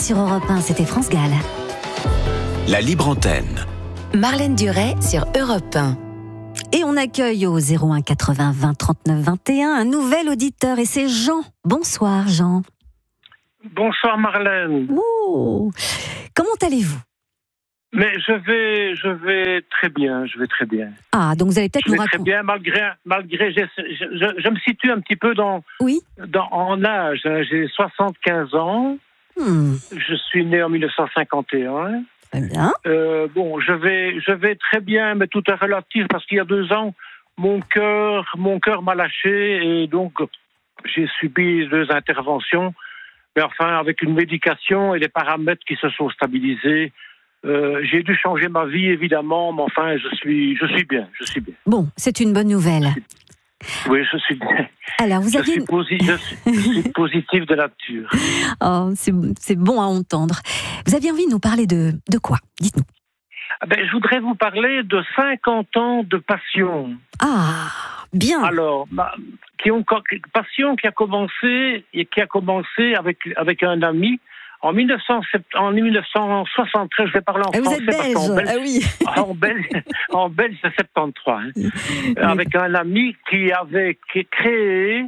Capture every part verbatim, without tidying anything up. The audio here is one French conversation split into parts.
sur Europe un, c'était France Gall. La libre antenne. Marlène Duret sur Europe un. Et on accueille au zéro un quatre-vingts vingt trente-neuf vingt et un un nouvel auditeur et c'est Jean. Bonsoir Jean. Bonsoir Marlène. Ouh. Comment allez-vous? Mais je vais, je vais très bien, je vais très bien. Ah, donc vous allez peut-être je nous vais raconter. Très bien, malgré, malgré, je, je, je me situe un petit peu dans, oui. dans en âge. J'ai soixante-quinze ans. Hmm. Je suis né en mille neuf cent cinquante et un. Très bien. Euh, bon, je vais, je vais très bien, mais tout est relatif parce qu'il y a deux ans, mon cœur, mon cœur m'a lâché et donc j'ai subi deux interventions. Mais enfin, avec une médication et les paramètres qui se sont stabilisés, euh, j'ai dû changer ma vie évidemment, mais enfin, je suis, je suis bien, je suis bien. Bon, c'est une bonne nouvelle. Oui, je suis bien. Alors, vous je, aviez... suis posi- je, suis, je suis positif de nature. Oh, c'est, c'est bon à entendre. Vous aviez envie de nous parler de, de quoi? Dites-nous. Ah ben, je voudrais vous parler de cinquante ans de passion. Ah, bien. Alors, bah, qui ont, passion qui a commencé et qui a commencé avec, avec un ami en, mille neuf cent soixante-treize. Je vais parler en et français. Vous êtes belge, belge, ah oui. En belge, en belge c'est soixante-treize. Hein, oui. Avec un ami qui avait créé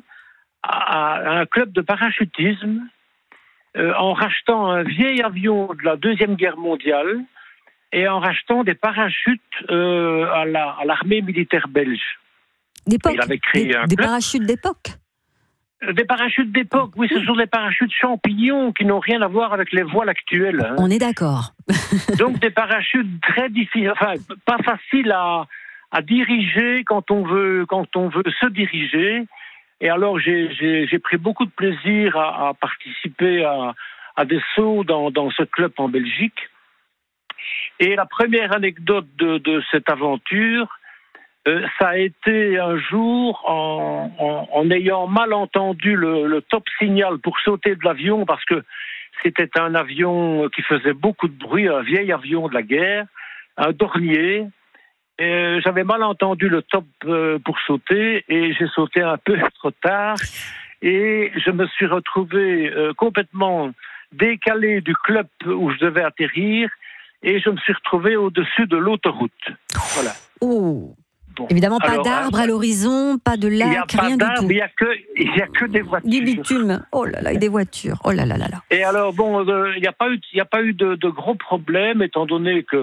un club de parachutisme euh, en rachetant un vieil avion de la Deuxième Guerre mondiale et en rachetant des parachutes euh, à, la, à l'armée militaire belge. D'époque, Il avait créé des, un des club. parachutes d'époque. Des parachutes d'époque, oui, ce sont des parachutes champignons qui n'ont rien à voir avec les voiles actuelles. Hein. On est d'accord. Donc des parachutes très difficiles, enfin pas faciles à, à diriger quand on veut quand on veut se diriger. Et alors j'ai, j'ai, j'ai pris beaucoup de plaisir à, à participer à, à des sauts dans, dans ce club en Belgique. Et la première anecdote de, de cette aventure, euh, ça a été un jour en, en, en ayant mal entendu le, le top signal pour sauter de l'avion, parce que c'était un avion qui faisait beaucoup de bruit, un vieil avion de la guerre, un Dornier. Et j'avais mal entendu le top euh, pour sauter et j'ai sauté un peu trop tard et je me suis retrouvé euh, complètement décalé du club où je devais atterrir et je me suis retrouvé au-dessus de l'autoroute. Voilà. Oh. Bon. Évidemment, pas Alors, d'arbres euh, à l'horizon, pas de lac, rien du tout. Il n'y a, a que des voitures. Du bitume. Oh là là, et des voitures. Oh là là là là. Et alors, bon, il euh, n'y a pas eu, y a pas eu de, de gros problèmes, étant donné que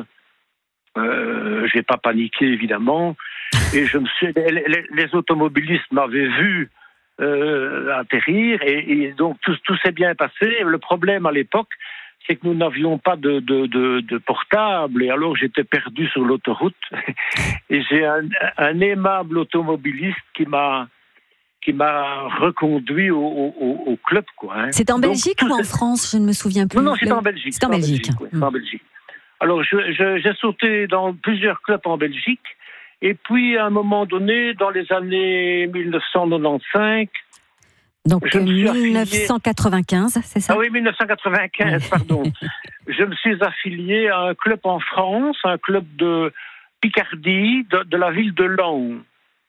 euh, je n'ai pas paniqué, évidemment. Et je me suis, les, les, les automobilistes m'avaient vu euh, atterrir, et, et donc tout, tout s'est bien passé. Le problème à l'époque, c'est que nous n'avions pas de, de, de, de portable, et alors j'étais perdu sur l'autoroute. Et j'ai un, un aimable automobiliste qui m'a, qui m'a reconduit au, au, au club, quoi. Hein. C'est en Belgique Donc, ou en France? Je ne me souviens plus. Non, non, c'est en Belgique. C'est en Belgique. Belgique, oui, c'est en Belgique. Alors, je, je, j'ai sauté dans plusieurs clubs en Belgique, et puis à un moment donné, dans les années mille neuf cent quatre-vingt-quinze, donc mille neuf cent quatre-vingt-quinze, c'est ça? Ah oui, mille neuf cent quatre-vingt-quinze, pardon. Je me suis affilié à un club en France, un club de Picardie, de, de la ville de Laon.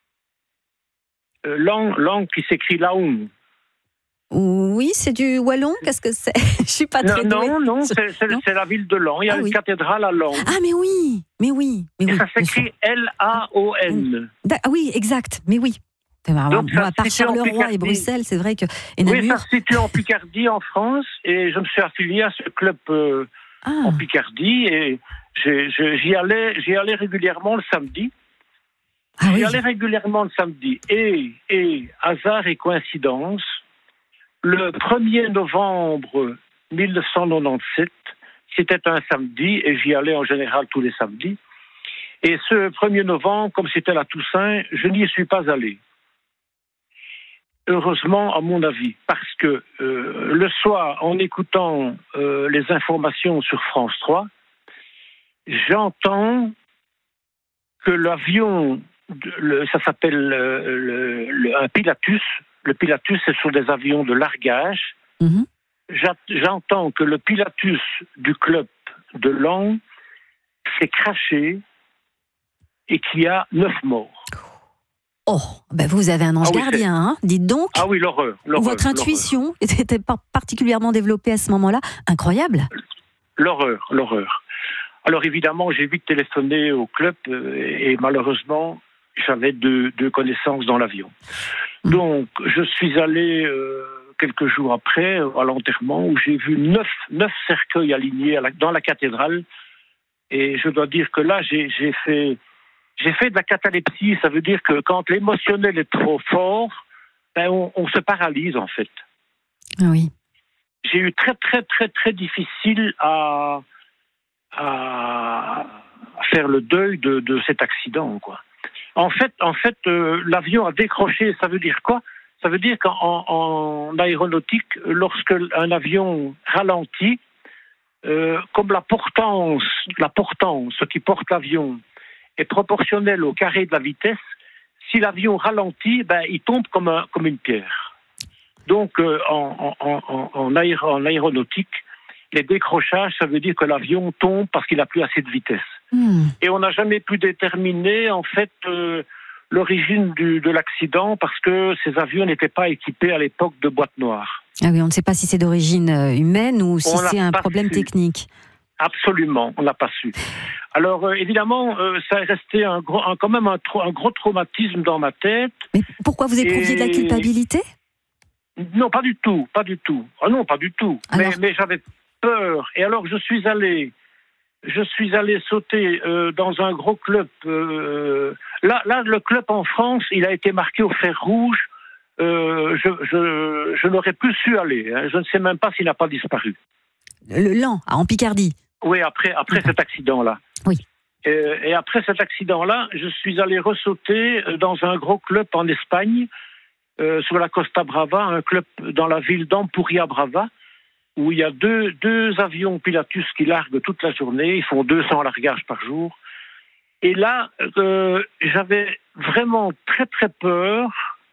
Euh, Laon, Laon qui s'écrit Laon. Oui, c'est du wallon. Qu'est-ce que c'est? Je suis pas très Non, douée. non, non, c'est, c'est, c'est la ville de Laon. Il y a ah, une oui. cathédrale à Laon. Ah, mais oui, mais oui, mais Et oui. ça s'écrit L A O N. Ah oui, exact, mais oui. Donc, moi, à part Charleroi et Bruxelles, c'est vrai que... Et Namur... Oui, ça se situe en Picardie, en France, et je me suis affilié à ce club euh, ah. en Picardie, et j'ai, j'ai, j'y, allais, j'y allais régulièrement le samedi. Ah, j'y oui. allais régulièrement le samedi. Et, et, hasard et coïncidence, le premier novembre mille neuf cent quatre-vingt-dix-sept, c'était un samedi, et j'y allais en général tous les samedis. Et ce premier novembre, comme c'était la Toussaint, je n'y suis pas allé. Heureusement, à mon avis, parce que euh, le soir, en écoutant euh, les informations sur France trois, j'entends que l'avion, le, ça s'appelle le, le, le, un Pilatus. Le Pilatus, ce sont des avions de largage. Mm-hmm. J'entends que le Pilatus du club de Laon s'est crashé et qu'il y a neuf morts. Oh, ben vous avez un ange Ah oui, gardien, hein, dites donc. Ah oui, l'horreur. l'horreur Votre intuition était pas particulièrement développée à ce moment-là. Incroyable. L'horreur, l'horreur. Alors évidemment, j'ai vite téléphoné au club euh, et malheureusement, j'avais deux, deux connaissances dans l'avion. Mmh. Donc, je suis allé euh, quelques jours après à l'enterrement où j'ai vu neuf, neuf cercueils alignés à la, dans la cathédrale. Et je dois dire que là, j'ai, j'ai fait, j'ai fait de la catalepsie. Ça veut dire que quand l'émotionnel est trop fort, ben on, on se paralyse en fait. Oui. J'ai eu très, très, très, très difficile à, à faire le deuil de, de cet accident, quoi. En fait, en fait euh, l'avion a décroché. Ça veut dire quoi? Ça veut dire qu'en en aéronautique, lorsque un avion ralentit, euh, comme la portance, la portance qui porte l'avion est proportionnelle au carré de la vitesse, si l'avion ralentit, ben, il tombe comme, un, comme une pierre. Donc, euh, en, en, en, en, aéro, en aéronautique, les décrochages, ça veut dire que l'avion tombe parce qu'il n'a plus assez de vitesse. Mmh. Et on n'a jamais pu déterminer, en fait, euh, l'origine du, de l'accident parce que ces avions n'étaient pas équipés à l'époque de boîtes noires. Ah oui, on ne sait pas si c'est d'origine humaine ou si c'est un problème su. technique. Absolument, on ne l'a pas su. Alors, euh, évidemment, euh, ça est resté un gros, un, quand même un, un gros traumatisme dans ma tête. Mais pourquoi vous éprouviez Et... de la culpabilité? Non, pas du tout, pas du tout. Ah non, pas du tout. Alors... Mais, mais j'avais peur. Et alors, je suis allé, je suis allé sauter euh, dans un gros club. Euh, là, là, le club en France, il a été marqué au fer rouge. Euh, je, je, je n'aurais plus su aller. Hein. Je ne sais même pas s'il n'a pas disparu. Le Lan, en Picardie. Oui, après, après cet accident-là. Oui. Et, et après cet accident-là, je suis allé ressauter dans un gros club en Espagne. Euh, sur la Costa Brava, un club dans la ville d'Ampuria Brava, où il y a deux, deux avions Pilatus qui larguent toute la journée, ils font deux cents largages par jour. Et là, euh, j'avais vraiment très très peur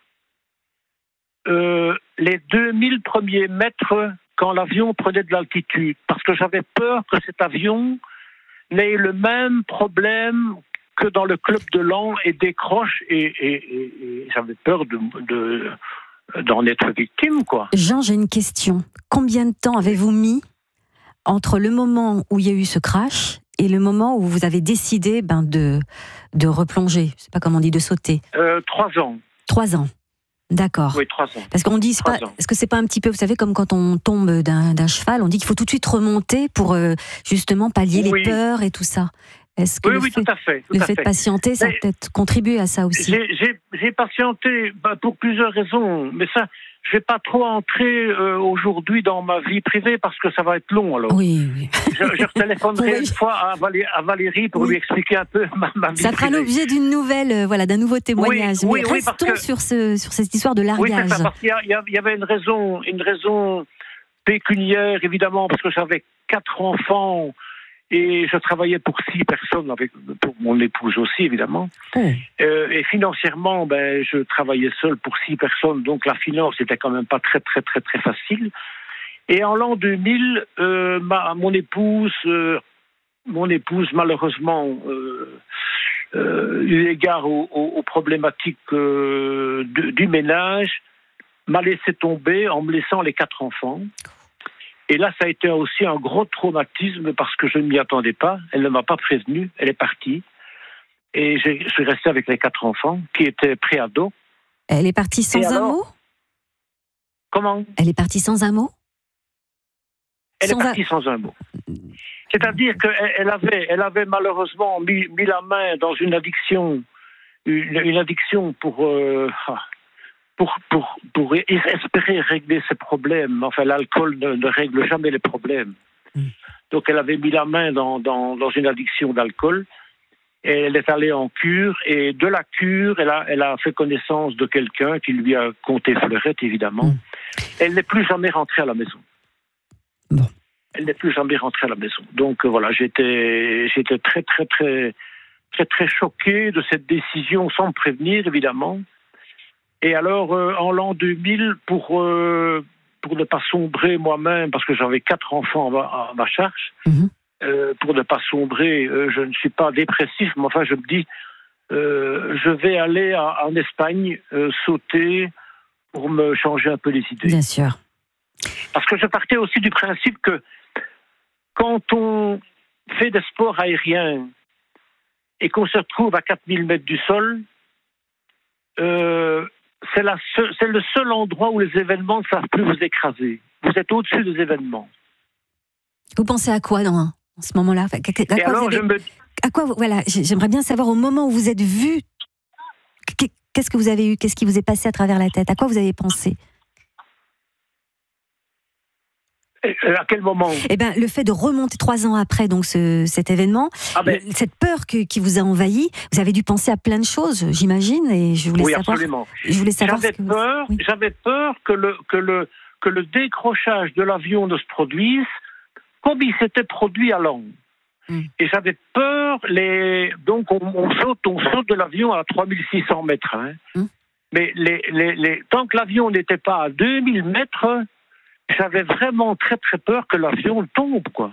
euh, les deux mille premiers mètres quand l'avion prenait de l'altitude, parce que j'avais peur que cet avion n'ait le même problème que dans le club de Lan et décroche et, et, et, et j'avais peur de, de, d'en être victime, quoi. Jean, j'ai une question. Combien de temps avez-vous mis entre le moment où il y a eu ce crash et le moment où vous avez décidé ben, de, de replonger? Je ne sais pas comment on dit, de sauter. Euh, trois ans. Trois ans. D'accord. Oui, trois ans. Parce qu'on dit, c'est pas, est-ce que c'est pas un petit peu, vous savez, comme quand on tombe d'un, d'un cheval, on dit qu'il faut tout de suite remonter pour euh, justement pallier oui. les peurs et tout ça. Est-ce que oui, le oui, fait, tout à fait. Tout le à fait fait. de patienter, ça mais a peut-être contribué à ça aussi? J'ai, j'ai, j'ai patienté bah, pour plusieurs raisons, mais ça, je ne vais pas trop entrer euh, aujourd'hui dans ma vie privée parce que ça va être long, alors. Oui, oui. Je, je téléphonerai oui. une fois à Valérie, à Valérie pour oui. lui expliquer un peu ma, ma vie ça fera privée. l'objet d'une nouvelle, euh, voilà, d'un nouveau témoignage. Oui, mais oui, restons oui, que... sur, ce, sur cette histoire de largage. Oui, c'est ça, parce qu'il y, a, il y avait une raison, une raison pécuniaire, évidemment, parce que j'avais quatre enfants. Et je travaillais pour six personnes, avec, pour mon épouse aussi, évidemment. Mmh. Euh, et financièrement, ben, je travaillais seul pour six personnes, donc la finance n'était quand même pas très, très, très, très facile. Et en l'an deux mille, euh, ma, mon épouse, euh, mon épouse, malheureusement, euh, euh, eu égard aux, aux, aux problématiques euh, de, du ménage, m'a laissé tomber en me laissant les quatre enfants. Et là, ça a été aussi un gros traumatisme parce que je ne m'y attendais pas. Elle ne m'a pas prévenu, elle est partie. Et je suis resté avec les quatre enfants qui étaient pré-ados. Elle est partie sans Et un alors, mot? Comment? Elle est partie sans un mot? Elle sans est partie un... sans un mot. C'est-à-dire qu'elle avait, elle avait malheureusement mis, mis la main dans une addiction, une, une addiction pour... Euh, Pour, pour, pour espérer régler ses problèmes. Enfin, l'alcool ne, ne règle jamais les problèmes. Mmh. Donc, elle avait mis la main dans, dans, dans une addiction d'alcool. Et elle est allée en cure. Et de la cure, elle a, elle a fait connaissance de quelqu'un qui lui a compté fleurette, évidemment. Mmh. Elle n'est plus jamais rentrée à la maison. Bon. Elle n'est plus jamais rentrée à la maison. Donc, euh, voilà, j'étais, j'étais très, très, très, très, très choqué de cette décision, sans me prévenir, évidemment. Et alors, euh, en l'an deux mille, pour, euh, pour ne pas sombrer moi-même, parce que j'avais quatre enfants à ma, à ma charge, mmh. euh, pour ne pas sombrer, euh, je ne suis pas dépressif, mais enfin, je me dis, euh, je vais aller à, en Espagne euh, sauter pour me changer un peu les idées. Bien sûr. Parce que je partais aussi du principe que quand on fait des sports aériens et qu'on se retrouve à quatre mille mètres du sol, euh, c'est, la seule, c'est le seul endroit où les événements ne savent plus vous écraser. Vous êtes au-dessus des événements. Vous pensez à quoi dans, en ce moment-là? À quoi, et alors, vous avez, je me... à quoi vous, voilà, j'aimerais bien savoir au moment où vous êtes vu, qu'est-ce que vous avez eu? Qu'est-ce qui vous est passé à travers la tête? À quoi vous avez pensé? À quel moment? Eh ben, le fait de remonter trois ans après donc ce, cet événement, ah ben, le, cette peur que, qui vous a envahi, vous avez dû penser à plein de choses, j'imagine, et je voulais oui, savoir. Absolument. Je voulais savoir. J'avais ce que peur. vous... oui. J'avais peur que le que le que le décrochage de l'avion ne se produise comme il s'était produit à Londres. Mm. Et j'avais peur les donc on, on saute on saute de l'avion à trois mille six cents mètres. Hein. Mm. Mais les, les, les, tant que l'avion n'était pas à deux mille mètres, j'avais vraiment très très peur que l'avion tombe, quoi.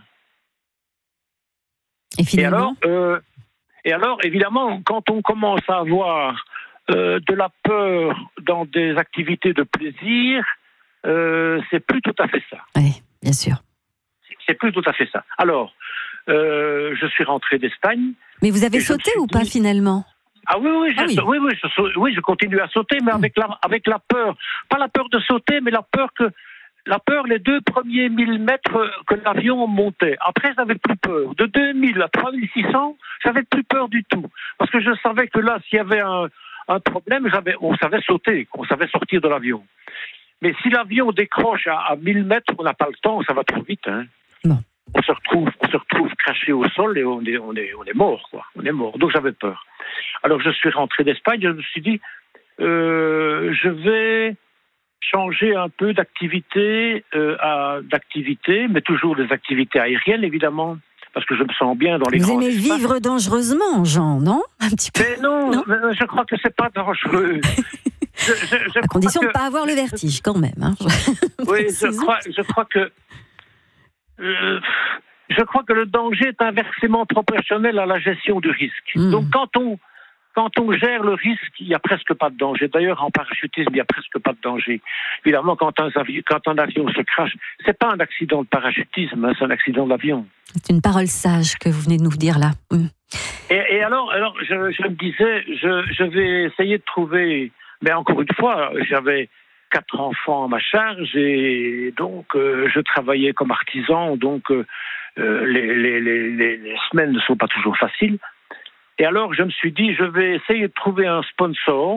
Et finalement et alors, euh, et alors, évidemment, quand on commence à avoir euh, de la peur dans des activités de plaisir, euh, c'est plus tout à fait ça. Oui, bien sûr. C'est, c'est plus tout à fait ça. Alors, euh, je suis rentré d'Espagne. Mais vous avez sauté ou dit... pas finalement? Ah oui, oui, je, ah oui. oui, oui, je, oui, je continue à sauter, mais avec la, avec la peur. Pas la peur de sauter, mais la peur que La peur, les deux premiers mille mètres que l'avion montait. Après, j'avais plus peur. De deux mille à trois mille six cents, j'avais plus peur du tout. Parce que je savais que là, s'il y avait un, un problème, j'avais, on savait sauter, on savait sortir de l'avion. Mais si l'avion décroche à, à mille mètres, on n'a pas le temps, ça va trop vite. Hein. Non. On se retrouve, on se retrouve craché au sol et on est, on est, on est mort, quoi. On est mort. Donc j'avais peur. Alors je suis rentré d'Espagne, je me suis dit, euh, je vais changer un peu d'activité, euh, à, d'activité, mais toujours des activités aériennes, évidemment, parce que je me sens bien dans les grands espaces. Vous aimez vivre dangereusement, Jean, non? Un petit peu. Mais non, non mais je crois que c'est pas dangereux. je, je, je à condition que... de ne pas avoir le vertige, quand même. Hein. Oui, je crois, je crois que... Euh, je crois que le danger est inversement proportionnel à la gestion du risque. Mmh. Donc quand on... Quand on gère le risque, il n'y a presque pas de danger. D'ailleurs, en parachutisme, il n'y a presque pas de danger. Évidemment, quand un avion, quand un avion se crache, c'est pas un accident de parachutisme, hein, c'est un accident d'avion. C'est une parole sage que vous venez de nous dire là. Mm. Et, et alors, alors je, je me disais, je, je vais essayer de trouver... Mais encore une fois, j'avais quatre enfants à ma charge et donc euh, je travaillais comme artisan, donc euh, les, les, les, les semaines ne sont pas toujours faciles. Et alors, je me suis dit, je vais essayer de trouver un sponsor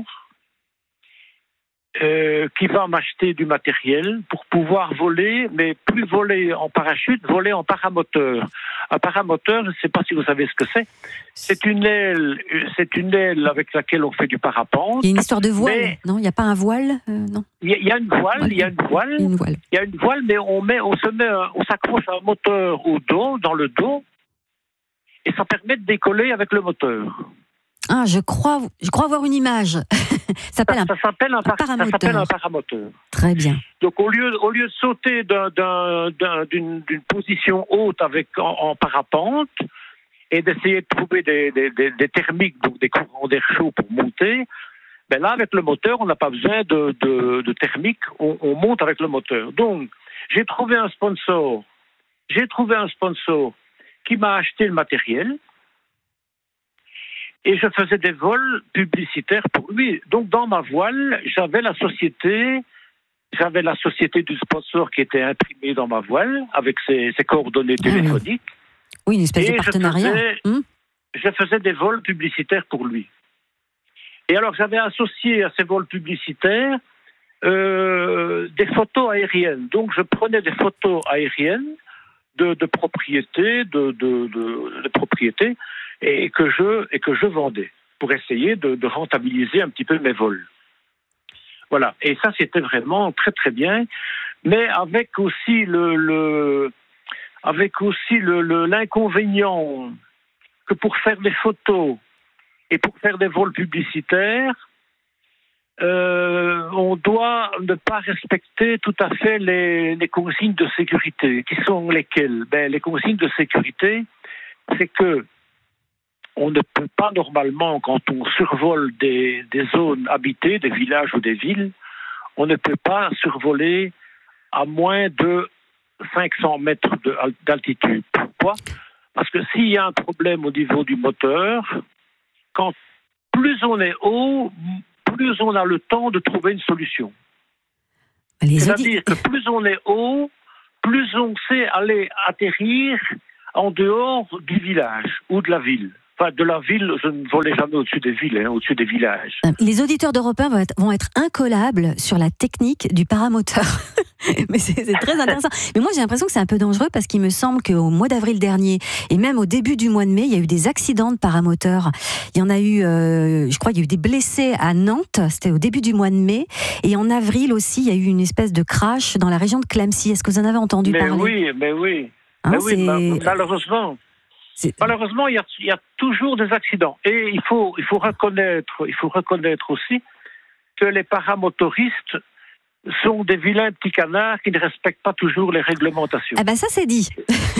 euh, qui va m'acheter du matériel pour pouvoir voler, mais plus voler en parachute, voler en paramoteur. Un paramoteur, je ne sais pas si vous savez ce que c'est. C'est une aile, c'est une aile avec laquelle on fait du parapente. Il y a une histoire de voile, mais... non? Il n'y a pas un voile, euh, non? Il y, y a une voile, il y a une voile, une voile. Il y a une voile, mais on met, on se met, un, on s'accroche un moteur au dos, dans le dos. Et ça permet de décoller avec le moteur. Ah, je crois, je crois avoir une image. ça, s'appelle ça, un, ça, s'appelle un, par, paramoteur. ça s'appelle un paramoteur. Très bien. Donc au lieu, au lieu de sauter d'un, d'un, d'un, d'une, d'une position haute avec, en, en parapente et d'essayer de trouver des, des, des, des thermiques, donc des courants d'air chaud pour monter, ben là, avec le moteur, on n'a pas besoin de, de, de thermique, on, on monte avec le moteur. Donc, j'ai trouvé un sponsor. J'ai trouvé un sponsor qui m'a acheté le matériel et je faisais des vols publicitaires pour lui. Donc dans ma voile, j'avais la société, j'avais la société du sponsor qui était imprimée dans ma voile avec ses, ses coordonnées téléphoniques. Oui, une espèce et de partenariat. Je faisais, hum? je faisais des vols publicitaires pour lui. Et alors j'avais associé à ces vols publicitaires euh, des photos aériennes. Donc je prenais des photos aériennes De, de propriété, de, de, de, de propriété, et que je et que je vendais pour essayer de, de rentabiliser un petit peu mes vols. Voilà. Et ça, c'était vraiment très très bien, mais avec aussi le, le avec aussi le, le l'inconvénient que pour faire des photos et pour faire des vols publicitaires, Euh, on doit ne pas respecter tout à fait les, les consignes de sécurité. Qui sont lesquelles? Ben, les consignes de sécurité, c'est que on ne peut pas normalement, quand on survole des, des zones habitées, des villages ou des villes, on ne peut pas survoler à moins de cinq cents mètres de, d'altitude. Pourquoi ? Parce que s'il y a un problème au niveau du moteur, quand plus on est haut, plus on a le temps de trouver une solution. Les C'est-à-dire audi- que plus on est haut, plus on sait aller atterrir en dehors du village ou de la ville. Enfin, de la ville, je ne volais jamais au-dessus des villes, hein, au-dessus des villages. Les auditeurs d'Europe un vont être, vont être incollables sur la technique du paramoteur. Mais c'est, c'est très intéressant. Mais moi, j'ai l'impression que c'est un peu dangereux parce qu'il me semble qu'au mois d'avril dernier, et même au début du mois de mai, il y a eu des accidents de paramoteurs. Il y en a eu, euh, je crois, il y a eu des blessés à Nantes, c'était au début du mois de mai. Et en avril aussi, il y a eu une espèce de crash dans la région de Clamecy. Est-ce que vous en avez entendu Mais parler ? oui, mais oui. Hein, mais oui, c'est- ma- malheureusement. c'est- Malheureusement, il y, a, il y a toujours des accidents. Et il faut, il faut reconnaître, il faut reconnaître aussi que les paramotoristes sont des vilains petits canards qui ne respectent pas toujours les réglementations. Ah ben ça, c'est dit.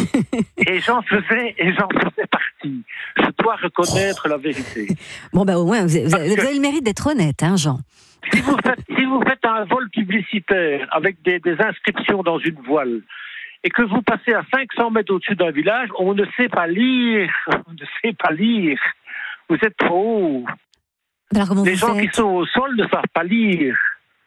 Et j'en faisais, et j'en faisais partie. Je dois reconnaître la vérité. Bon, ben au moins, vous avez, vous avez- Parce que- vous avez le mérite d'être honnête, hein, Jean. Si vous faites, si vous faites un vol publicitaire avec des, des inscriptions dans une voile et que vous passez à cinq cents mètres au-dessus d'un village, on ne sait pas lire. On ne sait pas lire. Vous êtes trop haut. Alors, comment Les vous gens qui faites sont au sol ne savent pas lire.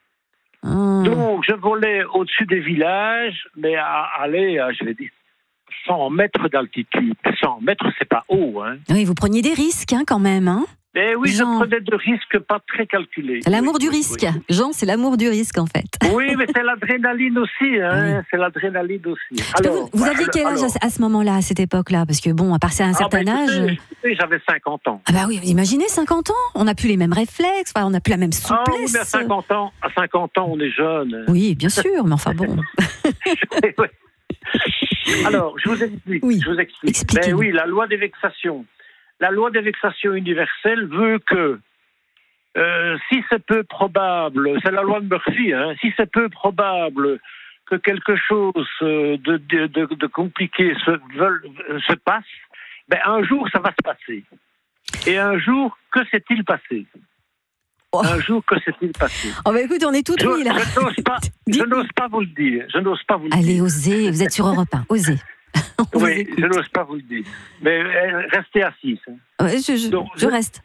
Hum. Donc, je volais au-dessus des villages, mais à aller, à, je vais dire, cent mètres d'altitude. cent mètres, c'est pas haut, hein. Oui, vous preniez des risques, hein, quand même, hein. Mais oui, Jean. je prenais de risques pas très calculés. L'amour Oui, du oui, risque. oui. Jean, c'est l'amour du risque, en fait. Oui, mais c'est l'adrénaline aussi, hein. Oui. C'est l'adrénaline aussi. Parce que vous, vous bah, aviez quel âge alors- à, à ce moment-là, à cette époque-là ? Parce que bon, à partir d'un Ah, certain bah, écoutez, âge. écoutez, j'avais cinquante ans. Ah bah oui, vous imaginez, cinquante ans, on n'a plus les mêmes réflexes, enfin, on n'a plus la même Ah oui, souplesse. mais à cinquante ans, à cinquante ans, on est jeune. Oui, bien sûr, mais enfin bon. Ouais. Alors, je vous explique. Oui, Je vous explique. expliquez-nous. Ben oui, la loi des vexations. La loi des vexations universelle veut que, euh, si c'est peu probable, c'est la loi de Murphy, hein, si c'est peu probable que quelque chose euh, de, de, de, de compliqué se, veulent- se passe, ben un jour, ça va se passer. Et un jour, que s'est-il passé Oh. Un jour, que s'est-il passé Oh bah écoute, on est tout Je, oui là. je n'ose pas, je Dites- n'ose pas vous le dire. Je n'ose pas vous le dire. Allez, osez, vous êtes sur Europe un, osez. On vous Oui, écoute. je n'ose pas vous le dire. Mais euh, restez assis. hein. Ouais, je, je- Donc, je je- reste.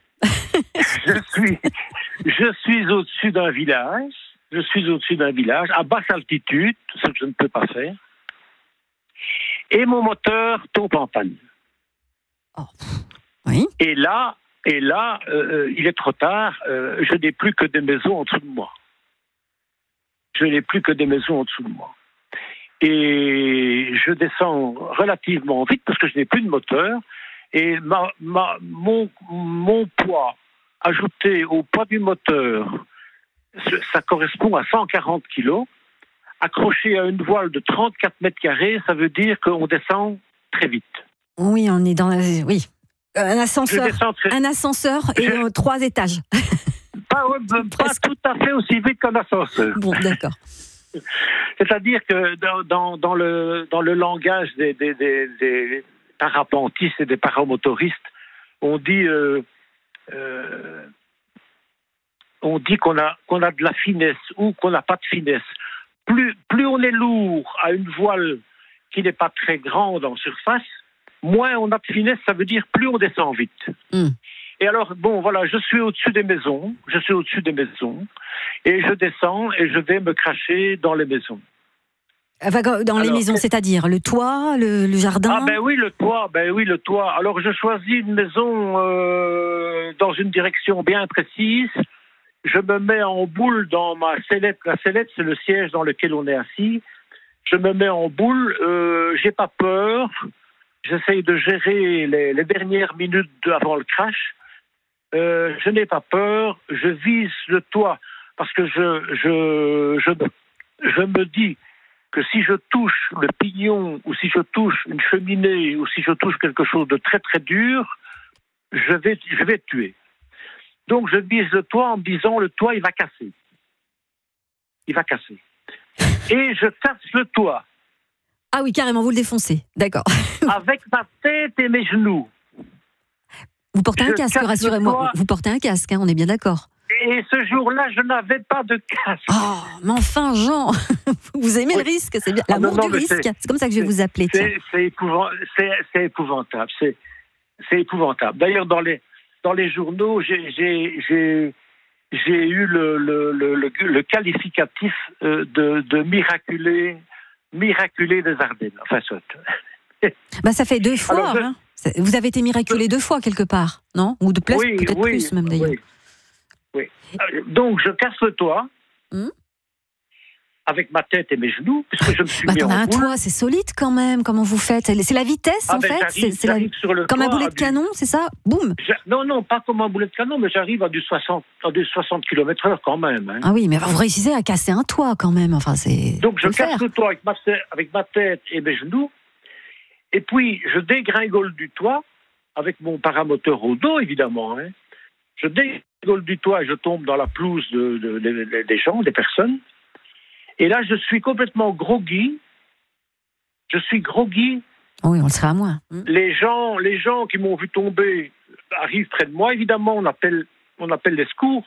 Je suis, je suis au-dessus d'un village. Je suis au-dessus d'un village à basse altitude, ce que je ne peux pas faire. Et mon moteur tombe en panne. Oh. Oui. Et là, et là, euh, il est trop tard. euh, je n'ai plus que des maisons en dessous de moi. Je n'ai plus que des maisons en dessous de moi. Et je descends relativement vite parce que je n'ai plus de moteur. Et ma, ma, mon, mon poids ajouté au poids du moteur, ce- ça correspond à cent quarante kilos. Accroché à une voile de trente-quatre mètres carrés, ça veut dire qu'on descend très vite. Oui, on est dans la- oui. Un Je ascenseur. descends très Un ascenseur et Je- euh, trois étages. pas, pas Presque. tout à fait aussi vite qu'un ascenseur. Bon, d'accord. C'est-à-dire que dans, dans, dans, le, dans le langage des, des, des, des parapentistes et des paramotoristes, on dit, euh, euh, on dit qu'on a, qu'on a de la finesse ou qu'on n'a pas de finesse. Plus, plus on est lourd à une voile qui n'est pas très grande en surface, moins on a de finesse, ça veut dire plus on descend vite. Mm. Et alors, bon, voilà, je suis au-dessus des maisons, je suis au-dessus des maisons, et je descends et je vais me cracher dans les maisons. Enfin, dans les Alors, maisons, qu'est-ce- c'est-à-dire le toit, le, le jardin. Ah ben oui, le toit, ben oui, le toit. Alors je choisis une maison euh, dans une direction bien précise. Je me mets en boule dans ma sellette. La sellette, c'est le siège dans lequel on est assis. Je me mets en boule, euh, j'ai pas peur. J'essaye de gérer les, les dernières minutes avant le crash. Euh, je n'ai pas peur. Je vise le toit parce que je, je, je, je me dis que si je touche le pignon ou si je touche une cheminée ou si je touche quelque chose de très très dur, je vais, je vais tuer. Donc je vise le toit en me disant le toit il va casser. Il va casser. Et je casse le toit Ah oui, carrément, vous le défoncez. D'accord. avec ma tête et mes genoux. Vous portez un Je casque, casse le rassurez-moi. toit. Vous portez un casque, hein, on est bien d'accord. Et ce jour-là, je n'avais pas de casque. Oh, mais enfin, Jean, vous aimez Oui. le risque, c'est bien. Ah, non, L'amour non, du mais risque, c'est- c'est comme ça que je vais vous appeler. Tiens. C'est, c'est, épouvant- c'est, c'est épouvantable. C'est, c'est épouvantable. D'ailleurs, dans les, dans les journaux, j'ai, j'ai, j'ai, j'ai eu le, le, le, le, le qualificatif euh, de, de miraculé, miraculé des Ardennes. Enfin, soit. Bah, ça fait deux fois. Alors, je- hein. C'est- Vous avez été miraculé deux fois quelque part, non? Ou de place, Oui, peut-être oui, plus même d'ailleurs. oui, oui. Euh, Donc, je casse le toit Hmm. avec ma tête et mes genoux, puisque je me suis Bah, mis attendez, en un boule. toit, c'est solide quand même. Comment vous faites? C'est la vitesse Ah en ben, fait. j'arrive- C'est c'est la- j'arrive sur le comme un toit boulet à de du- canon, c'est ça? Boum. Je- Non, non, pas comme un boulet de canon, mais j'arrive à du soixante, à du soixante kilomètres heure quand même. hein. Ah oui, mais vous réussissez à casser un toit quand même. Enfin, c'est. Donc je faut le casse faire. le toit avec ma, tête, avec ma tête et mes genoux, et puis je dégringole du toit avec mon paramoteur au dos, évidemment. hein. Je dégringole du toit et je tombe dans la pelouse de, de- de- de- des gens, des personnes. Et là, je suis complètement groggy. Je suis groggy. Oui, on le serait à moins. Hmm. Les gens, les gens qui m'ont vu tomber arrivent près de moi. Évidemment, on appelle, on appelle les secours.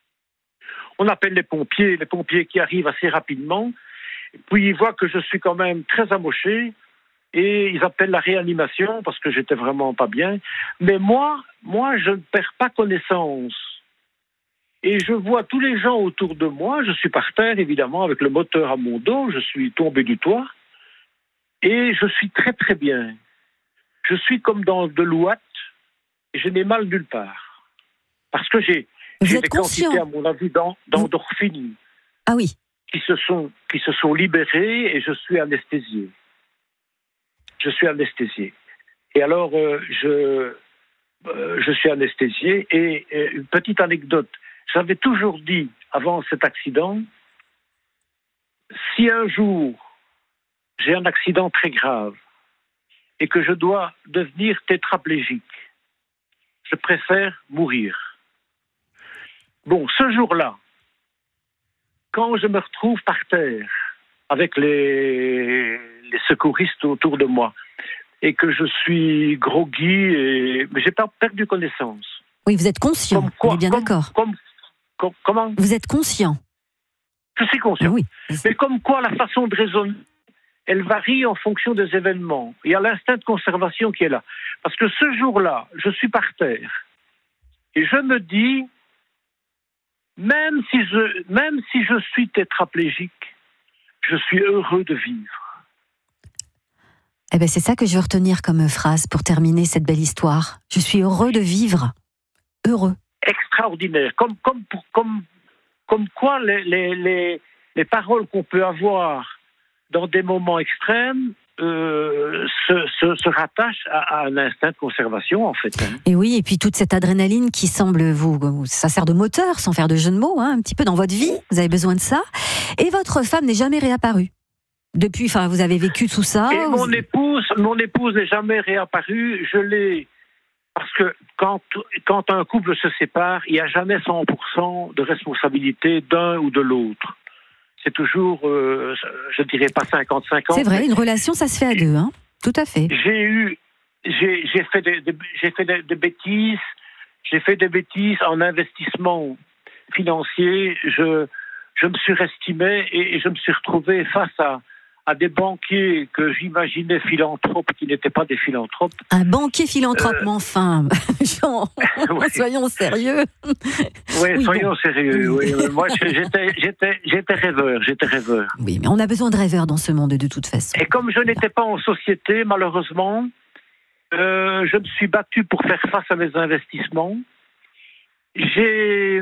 On appelle les pompiers, les pompiers qui arrivent assez rapidement. Et puis ils voient que je suis quand même très amoché et ils appellent la réanimation parce que j'étais vraiment pas bien. Mais moi, moi, je ne perds pas connaissance. Et je vois tous les gens autour de moi. Je suis par terre, évidemment, avec le moteur à mon dos. Je suis tombé du toit. Et je suis très, très bien. Je suis comme dans de l'ouate. Et je n'ai mal nulle part. Parce que j'ai, Vous j'ai êtes des quantités, conscient? à mon avis, d'en- d'endorphines Ah oui. qui se sont, qui se sont libérées et je suis anesthésié. Je suis anesthésié. Et alors, euh, je, euh, je suis anesthésié. Et euh, une petite anecdote. J'avais toujours dit, avant cet accident, si un jour j'ai un accident très grave et que je dois devenir tétraplégique, je préfère mourir. Bon, ce jour-là, quand je me retrouve par terre avec les, les secouristes autour de moi et que je suis groggy, et... mais j'ai pas perdu connaissance. Oui, vous êtes conscient. Comme quoi, on est bien comme- d'accord. comme- comme- comment Vous êtes conscient. Je suis conscient. Oui. Mais comme quoi la façon de raisonner, elle varie en fonction des événements. Il y a l'instinct de conservation qui est là. Parce que ce jour-là, je suis par terre. Et je me dis, même si je, même si je suis tétraplégique, je suis heureux de vivre. Eh ben, c'est ça que je veux retenir comme phrase pour terminer cette belle histoire. Je suis heureux de vivre. Heureux. Extraordinaire. Comme, comme, pour- comme, comme quoi les, les, les, les paroles qu'on peut avoir dans des moments extrêmes euh, se, se, se rattachent à, à un instinct de conservation, en fait. hein. Et oui, et puis toute cette adrénaline qui semble vous, ça sert de moteur, sans faire de jeu de mots, hein, un petit peu dans votre vie. Vous avez besoin de ça. Et votre femme n'est jamais réapparue. Depuis, enfin, vous avez vécu tout ça. Et mon vous- épouse, mon épouse n'est jamais réapparue. Je l'ai parce que quand quand un couple se sépare, il n'y a jamais cent pour cent de responsabilité d'un ou de l'autre. C'est toujours, euh, je dirais pas cinquante cinquante. C'est vrai, mais une relation, ça se fait à deux, hein. Tout à fait. J'ai eu, j'ai j'ai fait des, des- j'ai fait des, des bêtises. J'ai fait des bêtises en investissement financier. Je je me surestimais et, et je me suis retrouvé face à à des banquiers que j'imaginais philanthropes qui n'étaient pas des philanthropes. Un banquier philanthrope, Euh, mais enfin, Jean, Oui. soyons sérieux. Oui, Oui, soyons bon. sérieux. Oui, oui. Moi, j'étais, j'étais, j'étais rêveur. J'étais rêveur. Oui, mais on a besoin de rêveurs dans ce monde de toute façon. Et comme je n'étais pas en société, malheureusement, euh, je me suis battu pour faire face à mes investissements. J'ai,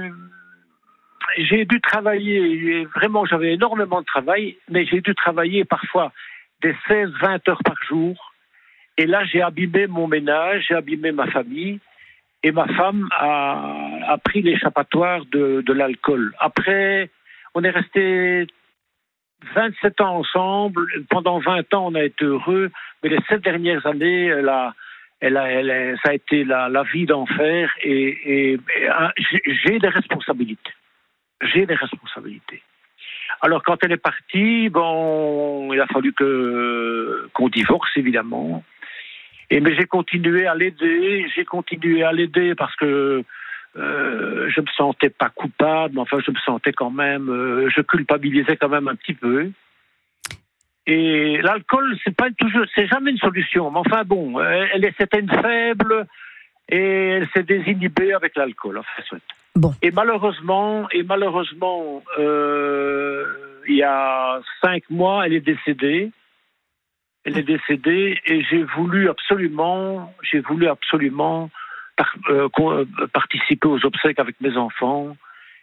j'ai dû travailler, vraiment j'avais énormément de travail, mais j'ai dû travailler parfois des seize vingt heures par jour. Et là, j'ai abîmé mon ménage, j'ai abîmé ma famille. Et ma femme a, a pris l'échappatoire de, de l'alcool. Après, on est resté vingt-sept ans ensemble. Pendant vingt ans, on a été heureux. Mais les sept dernières années, elle a, elle a, elle a, ça a été la, la vie d'enfer. Et, et, et hein, j'ai, j'ai des responsabilités. J'ai des responsabilités. Alors, quand elle est partie, bon, il a fallu que, qu'on divorce, évidemment. Et mais j'ai continué à l'aider, j'ai continué à l'aider parce que euh, je me sentais pas coupable, mais enfin je me sentais quand même, euh, je culpabilisais quand même un petit peu. Et l'alcool, c'est pas toujours, c'est jamais une solution. Mais enfin bon, elle est, c'était une faible et elle s'est désinhibée avec l'alcool. Enfin, soit. Bon. Et malheureusement, et malheureusement, euh, il y a cinq mois, elle est décédée. Elle est décédée et j'ai voulu absolument, j'ai voulu absolument par, euh, participer aux obsèques avec mes enfants.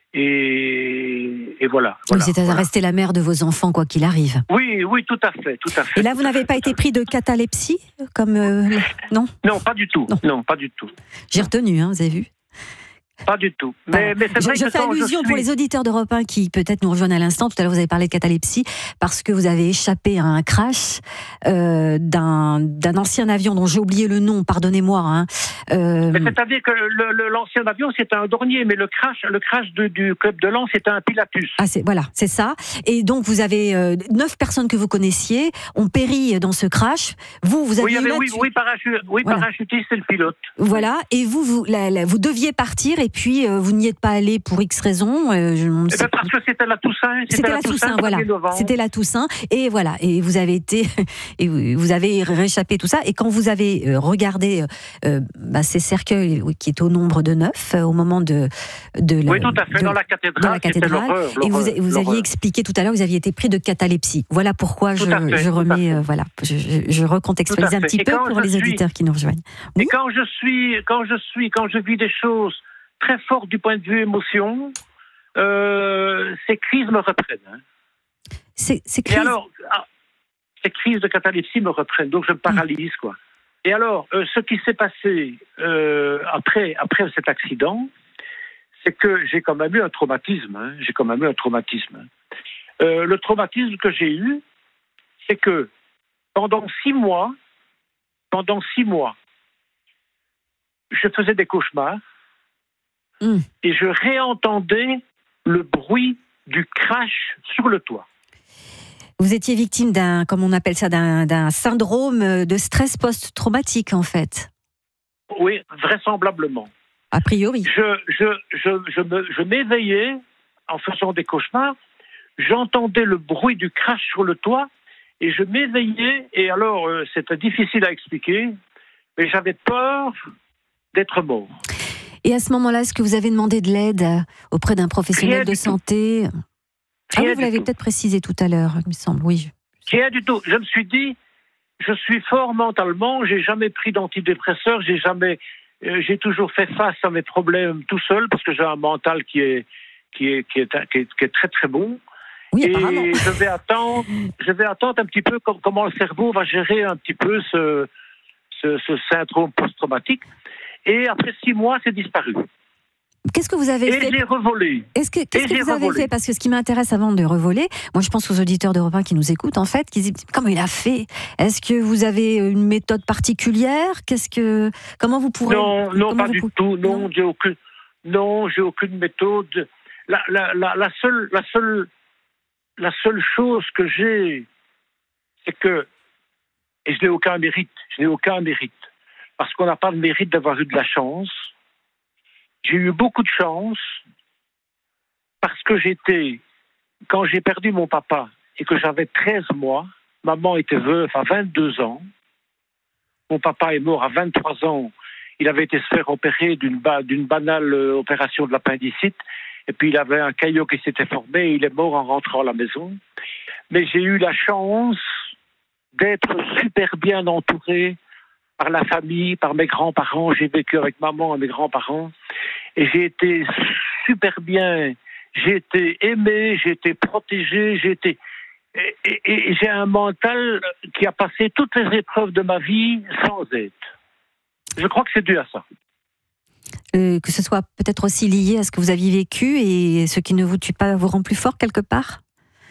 Et, et voilà. Vous voilà, êtes voilà. resté la mère de vos enfants, quoi qu'il arrive. Oui, oui, tout à fait, tout à fait. Et là, vous n'avez pas été pris de catalepsie, comme euh, non Non, pas du tout. Non, non pas du tout. J'ai retenu, hein, vous avez vu. Pas du tout. Mais, mais c'est je vrai je que fais allusion je suis... pour les auditeurs d'Europe un qui peut-être nous rejoignent à l'instant. Tout à l'heure, vous avez parlé de catalepsie parce que vous avez échappé à un crash euh, d'un, d'un ancien avion dont j'ai oublié le nom, pardonnez-moi. Hein. Euh... C'est-à-dire que le, le, l'ancien avion, c'était un Dornier, mais le crash, le crash de, du club de Lens, c'était un Pilatus. Ah, c'est, voilà, c'est ça. Et donc, vous avez euh, neuf personnes que vous connaissiez ont péri dans ce crash. Vous, vous avez oui, avait, oui, oui, parachu- oui voilà. parachutiste et le pilote. Voilà. Et vous, vous, la, la, vous deviez partir et puis euh, vous n'y êtes pas allé pour X raisons. Euh, je, eh ben parce que c'était la Toussaint. C'était, c'était la, la Toussaint, Toussaint voilà. C'était la Toussaint. Et voilà. Et vous avez été, et vous avez réchappé tout ça. Et quand vous avez regardé euh, bah, ces cercueils qui est au nombre de neuf euh, au moment de, de le, oui, tout à fait, de, dans la cathédrale. Dans la cathédrale. L'horreur, et vous, l'horreur, vous aviez l'horreur. expliqué tout à l'heure, vous aviez été pris de catalepsie. Voilà pourquoi je, fait, je remets, euh, voilà, je, je, je recontextualise un petit peu pour les suis, auditeurs qui nous rejoignent. Oui. Et quand je suis, quand je suis, quand je vis des choses très fortes du point de vue émotion, euh, ces crises me reprennent. Hein. Ces, ces crises. Et alors, ah, ces crises de catalepsie me reprennent, donc je me paralyse, quoi. Et alors, euh, ce qui s'est passé euh, après, après cet accident, c'est que j'ai quand même eu un traumatisme. Hein, j'ai quand même eu un traumatisme. Euh, le traumatisme que j'ai eu, c'est que pendant six mois, pendant six mois, je faisais des cauchemars mmh. et je réentendais le bruit du crash sur le toit. Vous étiez victime d'un, comme on appelle ça, d'un, d'un syndrome de stress post-traumatique, en fait. Oui, vraisemblablement. A priori. Je, je, je, je, me, je m'éveillais en faisant des cauchemars, j'entendais le bruit du crash sur le toit, et je m'éveillais, et alors, euh, c'était difficile à expliquer, mais j'avais peur d'être mort. Et à ce moment-là, est-ce que vous avez demandé de l'aide auprès d'un professionnel Rien de santé ? Ah oui, vous l'avez peut-être précisé tout à l'heure, il me semble, oui. Rien du tout. Je me suis dit, je suis fort mentalement, j'ai jamais pris d'antidépresseurs, j'ai jamais, euh, j'ai toujours fait face à mes problèmes tout seul parce que j'ai un mental qui est, qui est, qui est, qui est, qui est très très bon. Oui, et apparemment. je vais attendre, je vais attendre un petit peu comme, comment le cerveau va gérer un petit peu ce, ce, ce syndrome post-traumatique. Et après six mois, c'est disparu. Qu'est-ce que vous avez et fait Et j'ai revolé. Est-ce que, qu'est-ce et que j'ai vous avez revolé. fait Parce que ce qui m'intéresse avant de revoler, moi je pense aux auditeurs d'Europe un qui nous écoutent, en fait, qui disent comment il a fait. Est-ce que vous avez une méthode particulière Qu'est-ce que, comment vous pourrez Non, non, pas du pour... tout. Non, non, j'ai aucune, non, j'ai aucune méthode. La, la, la, la seule, la seule, la seule chose que j'ai, c'est que, et je n'ai aucun mérite, je n'ai aucun mérite, parce qu'on n'a pas de mérite d'avoir eu de la chance. J'ai eu beaucoup de chance parce que j'étais, quand j'ai perdu mon papa et que j'avais treize mois, maman était veuve à vingt-deux ans, mon papa est mort à vingt-trois ans, il avait été se faire opérer d'une, ba- d'une banale opération de l'appendicite, et puis il avait un caillot qui s'était formé et il est mort en rentrant à la maison. Mais j'ai eu la chance d'être super bien entouré par la famille, par mes grands-parents. J'ai vécu avec maman et mes grands-parents. Et j'ai été super bien, j'ai été aimé, j'ai été protégé, j'ai été... Et, et, et j'ai un mental qui a passé toutes les épreuves de ma vie sans aide. Je crois que c'est dû à ça. Euh, que ce soit peut-être aussi lié à ce que vous aviez vécu et ce qui ne vous tue pas vous rend plus fort quelque part ?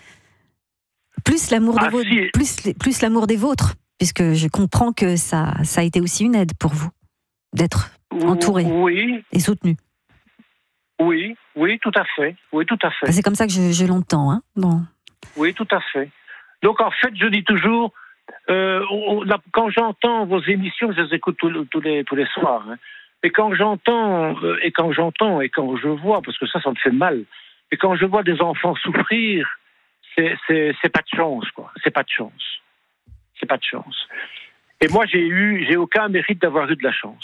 Plus l'amour, ah, de vos... si. plus, plus l'amour des vôtres, puisque je comprends que ça, ça a été aussi une aide pour vous, d'être entouré oui. et soutenu. Oui, oui, tout à fait. Oui, tout à fait. C'est comme ça que je, je l'entends. Hein bon. Oui, tout à fait. Donc, en fait, je dis toujours, euh, on, on- là, quand j'entends vos émissions, je les écoute tous, tous les, tous les soirs. Hein. Et quand j'entends, euh, et quand j'entends, et quand je vois, parce que ça, ça me fait mal. Et quand je vois des enfants souffrir, c'est, c'est, c'est pas de chance, quoi. C'est pas de chance. C'est pas de chance. Et moi, j'ai eu, j'ai aucun mérite d'avoir eu de la chance.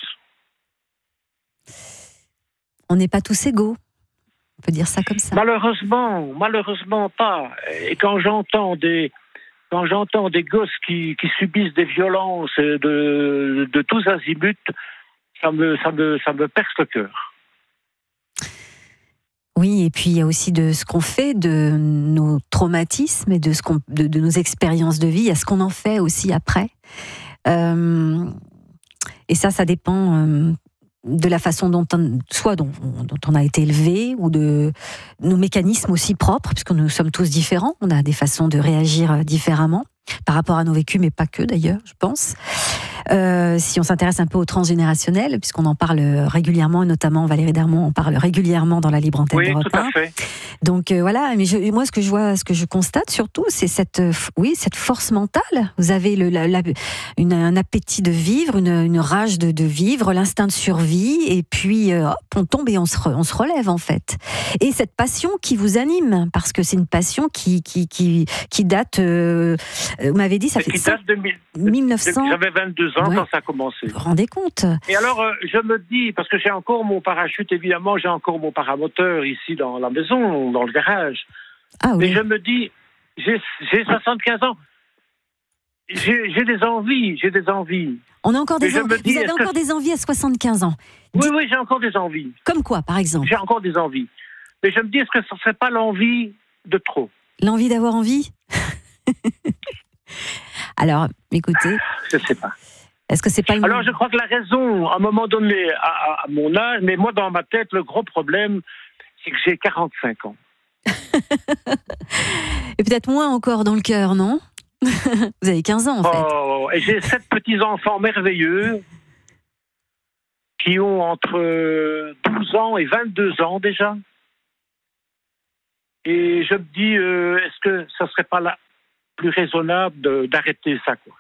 On n'est pas tous égaux. On peut dire ça comme ça. Malheureusement, malheureusement pas. Et quand j'entends des, quand j'entends des gosses qui, qui subissent des violences de, de tous azimuts, ça me, ça me, ça me perce le cœur. Oui, et puis il y a aussi de ce qu'on fait, de nos traumatismes et de, ce qu'on, de, de nos expériences de vie, il y a ce qu'on en fait aussi après. Euh, et ça, ça dépend euh, de la façon dont on, soit dont, dont on a été élevé, ou de nos mécanismes aussi propres, puisque nous sommes tous différents, on a des façons de réagir différemment par rapport à nos vécus, mais pas que d'ailleurs, je pense. Euh, si on s'intéresse un peu au transgénérationnel, puisqu'on en parle régulièrement, et notamment Valérie Darmon en parle régulièrement dans la Libre Antenne Oui, d'Europe tout à un. fait. Donc euh, voilà, mais je, moi ce que je vois, ce que je constate surtout, c'est cette, euh, oui, cette force mentale. Vous avez le, la, la, une, un appétit de vivre, une, une rage de, de vivre, l'instinct de survie, et puis euh, hop, on tombe et on se, re, on se relève en fait. Et cette passion qui vous anime, parce que c'est une passion qui, qui, qui, qui date, euh, vous m'avez dit, ça Et fait qui cent, date de mille- mille neuf cents. J'avais vingt-deux ans Ouais. quand ça a commencé. Vous vous rendez compte? Et alors, euh, je me dis, parce que j'ai encore mon parachute, évidemment, j'ai encore mon paramoteur ici dans la maison, dans le garage. Ah Mais oui. je me dis, j'ai, j'ai soixante-quinze ans. J'ai, j'ai des envies, j'ai des envies. On a encore Mais des je envies. me dis, Vous avez est-ce que- encore des envies à soixante-quinze ans. Oui, Dites- oui, j'ai encore des envies. Comme quoi, par exemple? J'ai encore des envies. Mais je me dis, est-ce que ce ne serait pas l'envie de trop? L'envie d'avoir envie? Alors, écoutez, Je ne sais pas. est-ce que c'est pas le Alors, moment je crois que la raison, à un moment donné, à, à- à mon âge, mais moi, dans ma tête, le gros problème, c'est que j'ai quarante-cinq ans. Et peut-être moins encore dans le cœur, non? Vous avez quinze ans, en fait. Oh, et j'ai sept petits-enfants merveilleux qui ont entre euh, douze ans et vingt-deux ans déjà. Et je me dis, euh, est-ce que ça serait pas là plus raisonnable de- d'arrêter ça, quoi?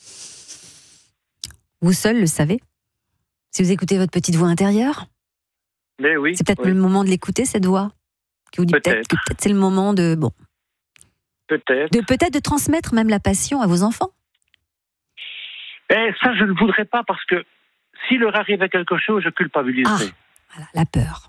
Vous seul le savez? Si vous écoutez votre petite voix intérieure, Mais oui. c'est peut-être oui, le moment de l'écouter, cette voix, qui vous dit peut-être Peut-être. que peut-être c'est le moment de, bon, peut-être. de peut-être de transmettre même la passion à vos enfants. Et ça, je ne voudrais pas parce que s'il leur arrivait quelque chose, je culpabiliserais. Ah. Voilà, la peur.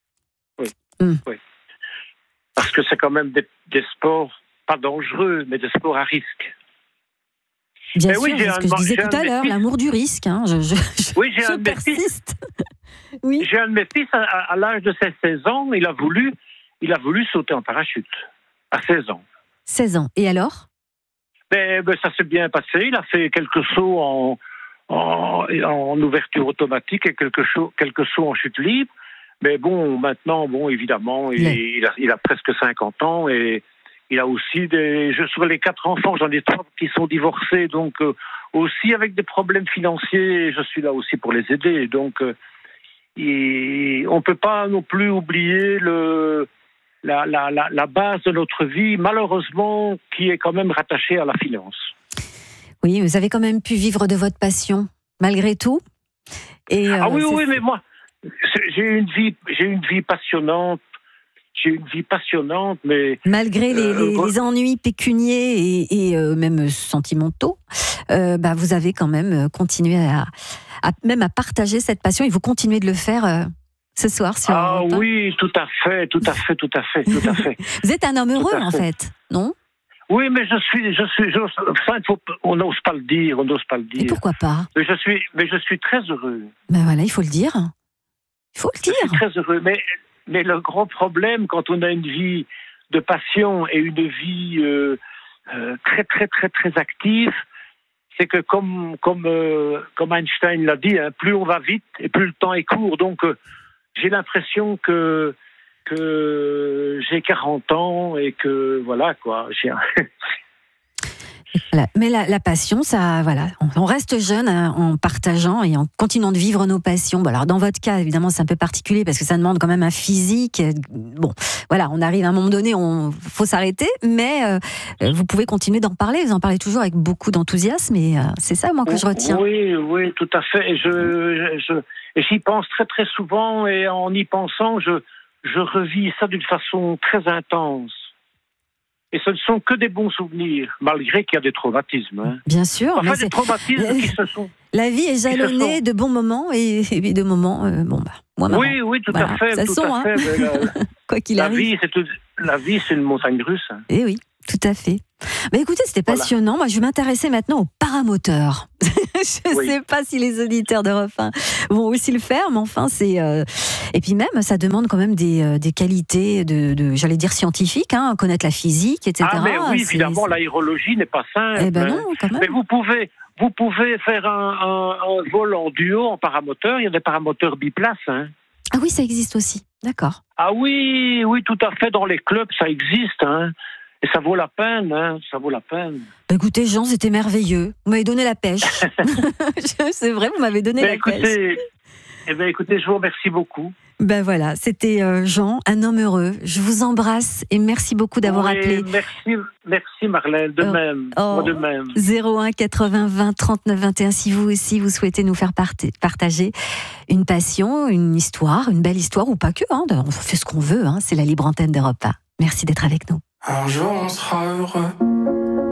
Parce que c'est quand même des, des sports pas dangereux, mais des sports à risque. Bien Mais sûr, oui, j'ai c'est ce un que je de- disais j'ai un tout à de mes l'heure, fils- l'amour du risque. Hein, je, je, je- Oui, j'ai je un de mes fils. persiste. Oui. J'ai un de mes fils, à, à l'âge de ses seize ans, il a voulu, il a voulu sauter en parachute. À seize ans. seize ans. Et alors? Ben, ben, ça s'est bien passé. Il a fait quelques sauts en, en, en ouverture automatique et quelques sauts, quelques sauts en chute libre. Mais bon, maintenant, bon, évidemment, il, Mais- il, a, il a presque cinquante ans et il a aussi des. Je, sur les quatre enfants, j'en ai trois qui sont divorcés, donc euh, aussi avec des problèmes financiers. Je suis là aussi pour les aider. Donc, euh, et on ne peut pas non plus oublier le. La, la, la, la base de notre vie, malheureusement, qui est quand même rattachée à la finance. Oui, vous avez quand même pu vivre de votre passion, malgré tout. Et, Ah euh, oui, c'est- oui, mais moi, c'est- j'ai une vie, j'ai une vie passionnante. J'ai une vie passionnante, mais Malgré les, Euh, les- voilà. les ennuis pécuniers et, et, euh, même sentimentaux, euh, bah, vous avez quand même continué à, à- même à partager cette passion et vous continuez de le faire euh, ce soir sur ah Europe un. oui, tout à fait, tout à fait, tout à fait, tout à fait. Vous êtes un homme heureux à en fait. fait, non? Oui, mais je suis, je suis, je- enfin, il faut- on n'ose pas le dire, on n'ose pas le Et dire. pourquoi pas? Mais je suis, mais je suis très heureux. Ben voilà, il faut le dire. Il faut le Je suis dire. très heureux. Mais, mais le grand problème, quand on a une vie de passion et une vie euh, euh, très, très, très, très active, c'est que comme, comme, euh, comme Einstein l'a dit, hein, plus on va vite et plus le temps est court. Donc, euh, j'ai l'impression que, que j'ai quarante ans et que, voilà, quoi. J'ai un- Voilà. Mais la, la passion, ça, voilà, on, on reste jeune hein, en partageant et en continuant de vivre nos passions. Bon, alors dans votre cas, évidemment, c'est un peu particulier parce que ça demande quand même un physique. Bon, voilà, on arrive à un moment donné, on faut s'arrêter, mais euh, vous pouvez continuer d'en parler. Vous en parlez toujours avec beaucoup d'enthousiasme et euh, c'est ça, moi, que je retiens. Oui, oui, tout à fait. Et je, je, je et j'y pense très, très souvent et en y pensant, je, je revis ça d'une façon très intense. Et ce ne sont que des bons souvenirs, malgré qu'il y a des traumatismes. Hein. Bien sûr. Enfin, mais des c'est... traumatismes qui se sont... La vie est jalonnée sont... de bons moments et, et de moments, euh, bon bah, moins marrants. Oui, oui, tout voilà. à fait. Ça tout sont, à hein. fait la, Quoi qu'il la arrive. Vie, c'est tout... La vie, c'est une montagne russe. Hein. Eh oui, tout à fait. Mais écoutez, c'était passionnant. Voilà. Moi, je vais m'intéresser maintenant aux paramoteurs. Je ne oui. sais pas si les auditeurs d'Europe un vont aussi le faire, mais enfin, c'est... Euh... Et puis même, ça demande quand même des, euh, des qualités, de, de, j'allais dire scientifiques, hein, connaître la physique, et cetera. Ah, mais oui, c'est, évidemment, c'est... l'aérologie n'est pas simple. Eh ben non, quand même. Mais vous pouvez, vous pouvez faire un, un, un vol en duo, en paramoteur. Il y a des paramoteurs biplaces, hein. Ah oui, ça existe aussi. D'accord. Ah oui, oui, tout à fait. Dans les clubs, ça existe, hein. Et ça vaut la peine, hein, ça vaut la peine. Bah écoutez, Jean, c'était merveilleux. Vous m'avez donné la pêche. C'est vrai, vous m'avez donné ben la écoutez, pêche. Eh bien, écoutez, je vous remercie beaucoup. Ben voilà, c'était euh, Jean, un homme heureux. Je vous embrasse et merci beaucoup d'avoir oui, appelé. Merci, merci Marlène, de oh, même. Oh, Moi de même. zéro un quatre-vingts vingt trente-neuf vingt et un, si vous aussi vous souhaitez nous faire part- partager une passion, une histoire, une belle histoire ou pas que. Hein, on fait ce qu'on veut, hein, c'est la libre antenne d'Europe un. Merci d'être avec nous. Un jour on sera heureux.